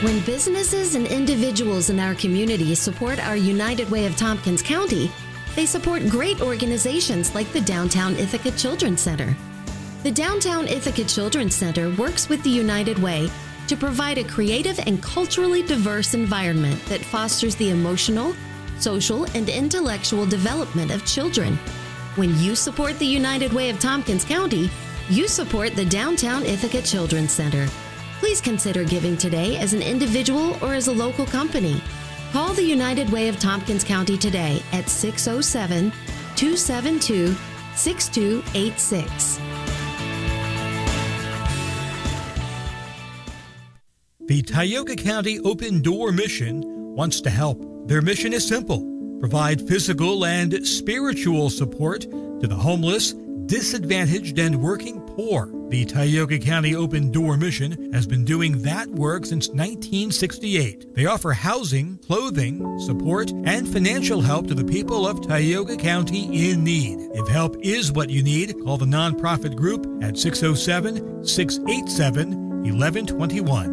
When businesses and individuals in our community support our United Way of Tompkins County, they support great organizations like the Downtown Ithaca Children's Center. The Downtown Ithaca Children's Center works with the United Way to provide a creative and culturally diverse environment that fosters the emotional, social, and intellectual development of children. When you support the United Way of Tompkins County, you support the Downtown Ithaca Children's Center. Please consider giving today as an individual or as a local company. Call the United Way of Tompkins County today at 607-272-6286. The Tioga County Open Door Mission wants to help. Their mission is simple: provide physical and spiritual support to the homeless, disadvantaged, and working poor. The Tioga County Open Door Mission has been doing that work since 1968. They offer housing, clothing, support, and financial help to the people of Tioga County in need. If help is what you need, call the nonprofit group at 607-687-1121.